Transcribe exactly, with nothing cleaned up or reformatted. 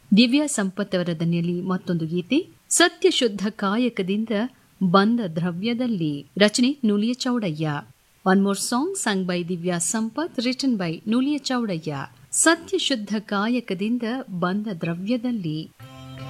ದಿವ್ಯಾ ಸಂಪತ್ ಅವರ ದನಿಯಲ್ಲಿ ಮತ್ತೊಂದು ಗೀತೆ, ಸತ್ಯ ಶುದ್ಧ ಕಾಯಕದಿಂದ ಬಂದ ದ್ರವ್ಯದಲ್ಲಿ, ರಚನೆ ನುಲಿಯ Chowdaiah. One more song sung by Divya Sampath, written by ನುಲಿಯ ಚೌಡಯ್ಯ. ಸತ್ಯ ಶುದ್ಧ ಕಾಯಕದಿಂದ ಬಂದ ದ್ರವ್ಯದಲ್ಲಿ